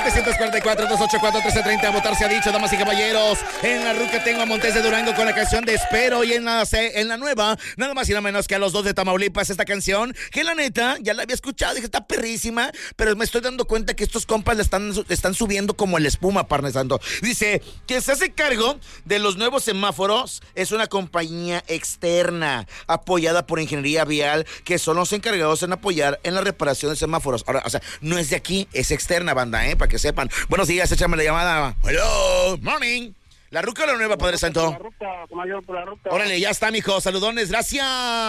744-284-1330. A votar se ha dicho, damas y caballeros. En la ruca tengo a Montes de Durango con la canción de Espero. Y en la nueva, nada más y nada menos que a los dos de Tamaulipas. Esta canción, que la neta, ya la había escuchado. Dije, está perrísima. Pero me estoy dando cuenta que estos compas le están subiendo como el espuma, Parne Santo. Dice que se hace cargo de los nuevos semáforos. Es una compañía externa apoyada por Ingeniería Vial, que son los encargados en apoyar en la reparación de semáforos. Ahora, o sea, no es de aquí, es externa, banda, para que sepan. Buenos días, échame la llamada. Hello, morning. ¿La ruca o la nueva, Padre Santo? La ruca, mayor por la ruca. Órale, ya está, mijo. Saludones, gracias.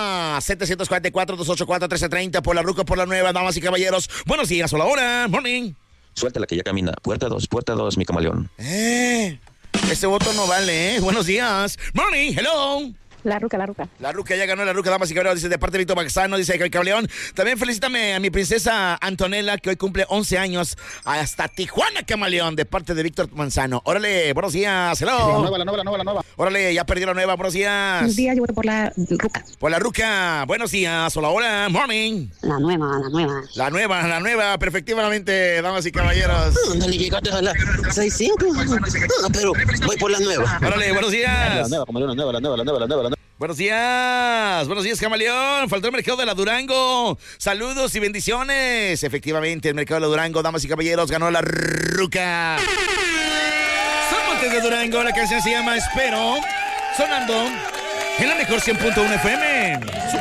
744-284-1330 por la ruca o por la nueva, damas y caballeros. Buenos días, hola, hora, morning. Suéltala que ya camina. Puerta 2, mi camaleón. Ese voto no vale, Buenos días. Morning, hello. La ruca. La ruca ya ganó, la ruca, damas y caballeros, dice de parte de Víctor Baxano, dice el Cableón. También felicítame a mi princesa Antonella, que hoy cumple 11 años, hasta Tijuana, Camaleón, de parte de Víctor Manzano. Órale, buenos días, hello. La nueva. Órale, ya perdió la nueva, buenos días. Buenos días, yo voto por la ruca. Por la ruca, buenos días, hola, hola, morning. La nueva. La nueva, perfectivamente, damas y caballeros. Ándale, llegaste a las 6:05. Pero voy por la nueva. Órale, buenos días. La nueva, la nueva. Buenos días, Camaleón. Faltó el mercado de la Durango. Saludos y bendiciones. Efectivamente, el mercado de la Durango, damas y caballeros, ganó la ruca. Son Montes de Durango, la canción se llama Espero. Sonando en la mejor 100.1 FM.